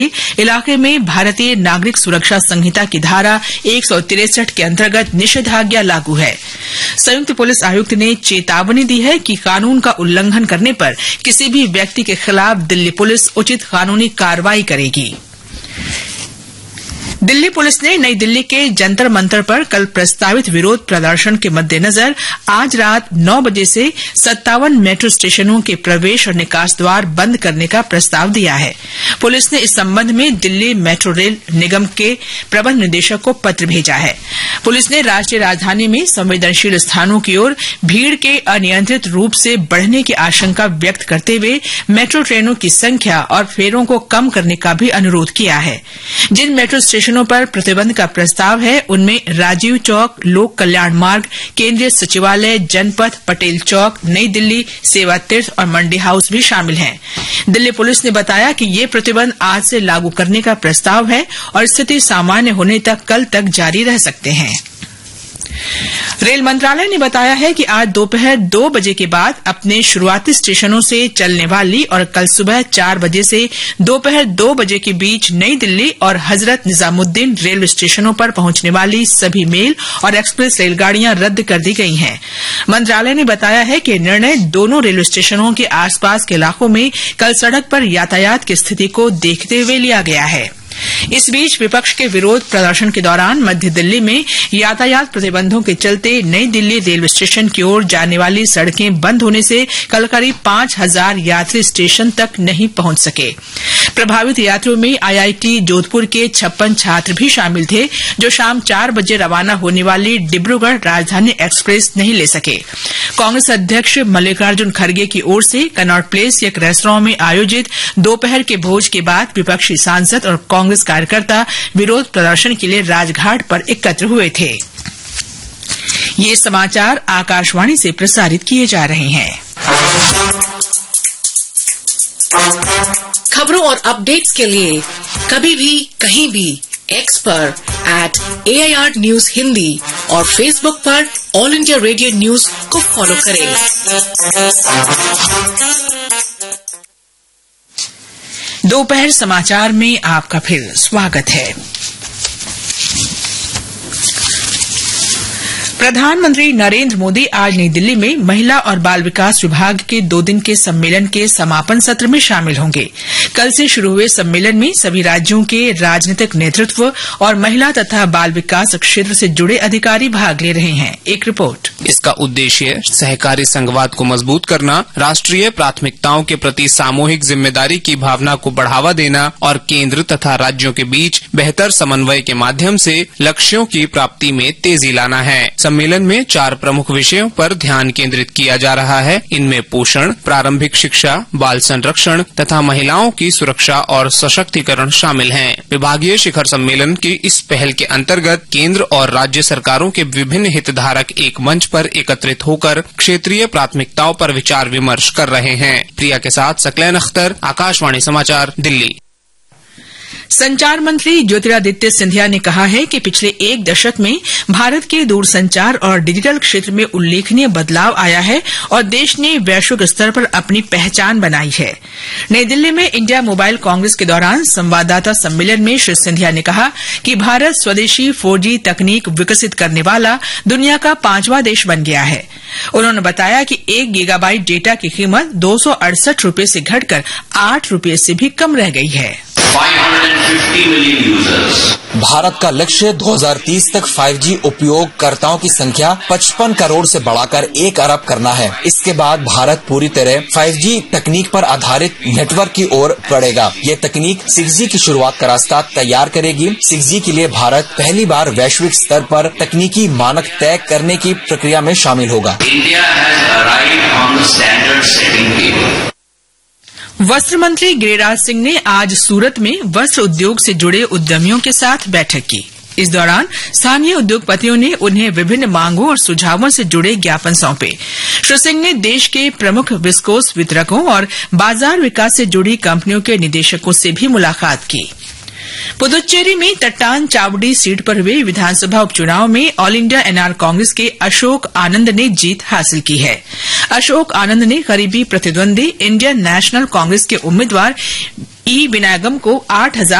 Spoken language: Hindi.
इलाके में भारतीय नागरिक सुरक्षा संहिता की धारा 163 के अंतर्गत निषेधाज्ञा लागू है। संयुक्त पुलिस आयुक्त ने चेतावनी दी है कि कानून का उल्लंघन करने पर किसी भी व्यक्ति के खिलाफ दिल्ली पुलिस उचित कानूनी कार्रवाई करेगी। दिल्ली पुलिस ने नई दिल्ली के जंतर मंतर पर कल प्रस्तावित विरोध प्रदर्शन के मद्देनजर आज रात 9 बजे से 57 मेट्रो स्टेशनों के प्रवेश और निकास द्वार बंद करने का प्रस्ताव दिया है। पुलिस ने इस संबंध में दिल्ली मेट्रो रेल निगम के प्रबंध निदेशक को पत्र भेजा है। पुलिस ने राष्ट्रीय राजधानी में संवेदनशील स्थानों की ओर भीड़ के अनियंत्रित रूप से बढ़ने की आशंका व्यक्त करते हुए मेट्रो ट्रेनों की संख्या और फेरों को कम करने का भी अनुरोध किया है। जिन मेट्रो स्टेशनों पर प्रतिबंध का प्रस्ताव है उनमें राजीव चौक, लोक कल्याण मार्ग, केंद्रीय सचिवालय, जनपथ, पटेल चौक, नई दिल्ली, सेवा तीर्थ और मंडी हाउस भी शामिल हैं। दिल्ली पुलिस ने बताया कि ये प्रतिबंध आज से लागू करने का प्रस्ताव है और स्थिति सामान्य होने तक कल तक जारी रह सकते हैं। रेल मंत्रालय ने बताया है कि आज दोपहर 2 बजे के बाद अपने शुरुआती स्टेशनों से चलने वाली और कल सुबह 4 बजे से दोपहर 2 बजे के बीच नई दिल्ली और हजरत निजामुद्दीन रेलवे स्टेशनों पर पहुंचने वाली सभी मेल और एक्सप्रेस रेलगाड़ियां रद्द कर दी गई हैं। मंत्रालय ने बताया है कि निर्णय दोनों रेलवे स्टेशनों के आसपास के इलाकों में कल सड़क पर यातायात की स्थिति को देखते हुए लिया गया है। इस बीच विपक्ष के विरोध प्रदर्शन के दौरान मध्य दिल्ली में यातायात प्रतिबंधों के चलते नई दिल्ली रेलवे स्टेशन की ओर जाने वाली सड़कें बंद होने से कल करीब 5000 यात्री स्टेशन तक नहीं पहुंच सके। प्रभावित यात्रियों में आईआईटी जोधपुर के 56 छात्र भी शामिल थे, जो शाम 4 बजे रवाना होने वाली डिब्रूगढ़ राजधानी एक्सप्रेस नहीं ले सके। कांग्रेस अध्यक्ष मल्लिकार्जुन खड़गे की ओर से कनॉट प्लेस एक रेस्तरां में आयोजित दोपहर के भोज के बाद विपक्षी सांसद और कांग्रेस कार्यकर्ता विरोध प्रदर्शन के लिए राजघाट पर एकत्र हुए थे। ये समाचार आकाशवाणी से प्रसारित किए जा रहे हैं। खबरों और अपडेट्स के लिए कभी भी कहीं भी एक्स पर @AIR News हिंदी और फेसबुक पर ऑल इंडिया रेडियो न्यूज को फॉलो करें। दोपहर समाचार में आपका फिर स्वागत है। प्रधानमंत्री नरेंद्र मोदी आज नई दिल्ली में महिला और बाल विकास विभाग के 2 दिन के सम्मेलन के समापन सत्र में शामिल होंगे। कल से शुरू हुए सम्मेलन में सभी राज्यों के राजनीतिक नेतृत्व और महिला तथा बाल विकास क्षेत्र से जुड़े अधिकारी भाग ले रहे हैं। एक रिपोर्ट। इसका उद्देश्य सहकारी संघवाद को मजबूत करना, राष्ट्रीय प्राथमिकताओं के प्रति सामूहिक जिम्मेदारी की भावना को बढ़ावा देना और केंद्र तथा राज्यों के बीच बेहतर समन्वय के माध्यम से लक्ष्यों की प्राप्ति में तेजी लाना है। सम्मेलन में 4 प्रमुख विषयों पर ध्यान केंद्रित किया जा रहा है। इनमें पोषण, प्रारंभिक शिक्षा, बाल संरक्षण तथा महिलाओं की सुरक्षा और सशक्तिकरण शामिल हैं। विभागीय शिखर सम्मेलन की इस पहल के अंतर्गत केंद्र और राज्य सरकारों के विभिन्न हितधारक एक मंच पर एकत्रित होकर क्षेत्रीय प्राथमिकताओं पर विचार विमर्श कर रहे हैं। प्रिया के साथ सकलैन अख्तर, आकाशवाणी समाचार, दिल्ली। संचार मंत्री ज्योतिरादित्य सिंधिया ने कहा है कि पिछले 1 दशक में भारत के दूरसंचार और डिजिटल क्षेत्र में उल्लेखनीय बदलाव आया है और देश ने वैश्विक स्तर पर अपनी पहचान बनाई है। नई दिल्ली में इंडिया मोबाइल कांग्रेस के दौरान संवाददाता सम्मेलन में श्री सिंधिया ने कहा कि भारत स्वदेशी 4G तकनीक विकसित करने वाला दुनिया का 5वां देश बन गया है। उन्होंने बताया कि 1 गीगाबाइट डेटा की कीमत 268 रुपये से घटकर 8 रुपये से भी कम रह गई है। 550 मिलियन यूजर्स। भारत का लक्ष्य 2030 तक 5G उपयोगकर्ताओं की संख्या 55 करोड़ से बढ़ाकर 1 अरब करना है। इसके बाद भारत पूरी तरह 5G तकनीक पर आधारित नेटवर्क की ओर बढ़ेगा। ये तकनीक 6G की शुरुआत का रास्ता तैयार करेगी। 6G के लिए भारत पहली बार वैश्विक स्तर पर तकनीकी मानक तय करने की प्रक्रिया में शामिल होगा। India has arrived on the standard setting table. वस्त्र मंत्री गिरिराज सिंह ने आज सूरत में वस्त्र उद्योग से जुड़े उद्यमियों के साथ बैठक की। इस दौरान स्थानीय उद्योगपतियों ने उन्हें विभिन्न मांगों और सुझावों से जुड़े ज्ञापन सौंपे। श्री सिंह ने देश के प्रमुख विस्कोस वितरकों और बाजार विकास से जुड़ी कंपनियों के निदेशकों से भी मुलाकात की। पुदुच्चेरी में तट्टान चावड़ी सीट पर हुए विधानसभा उपचुनाव में ऑल इंडिया एनआर कांग्रेस के अशोक आनंद ने जीत हासिल की है। अशोक आनंद ने करीबी प्रतिद्वंदी इंडियन नेशनल कांग्रेस के उम्मीदवार ई विनायगम को 8,000